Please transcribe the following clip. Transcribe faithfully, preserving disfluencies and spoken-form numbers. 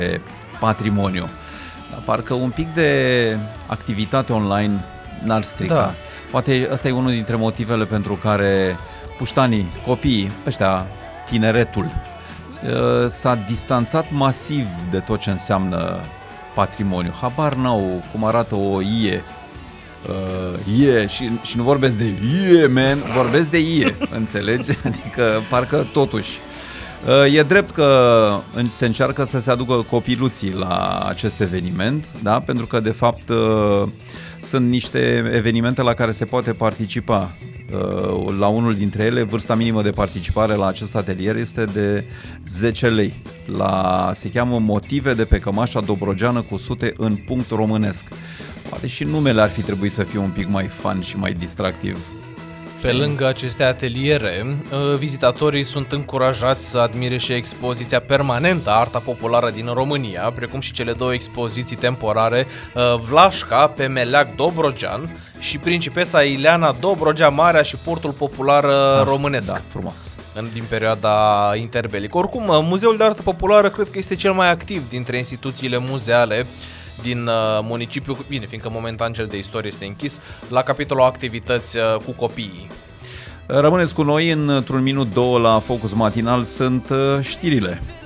patrimoniu. Dar parcă un pic de activitate online n-ar strica. Da. Poate ăsta e unul dintre motivele pentru care puștanii, copiii, ăștia, tineretul, s-a distanțat masiv de tot ce înseamnă patrimoniu. Habar n-au cum arată o ie. Uh, ie și, și nu vorbesc de ie, man, vorbesc de ie, înțelegi? Adică parcă totuși. Uh, e drept că se încearcă să se aducă copiluții la acest eveniment, da? Pentru că de fapt uh, sunt niște evenimente la care se poate participa. Uh, la unul dintre ele, vârsta minimă de participare la acest atelier este de zece lei. La, se cheamă Motive de pe cămașa dobrogeană cu sute în punct românesc. Poate și numele ar fi trebuit să fie un pic mai fun și mai distractiv. Pe lângă aceste ateliere, vizitatorii sunt încurajați să admire și expoziția permanentă Arta Populară din România, precum și cele două expoziții temporare, Vlașca pe Meleag Dobrogean și Principesa Ileana Dobrogea Marea și Portul Popular ah, Românesc. Da, frumos. În, din perioada interbelică. Oricum, Muzeul de Artă Populară cred că este cel mai activ dintre instituțiile muzeale din uh, municipiu, bine, fiindcă momentan cel de istorie este închis, la capitolul activități uh, cu copiii. Rămâneți cu noi, într-un minut, două la Focus Matinal sunt uh, știrile.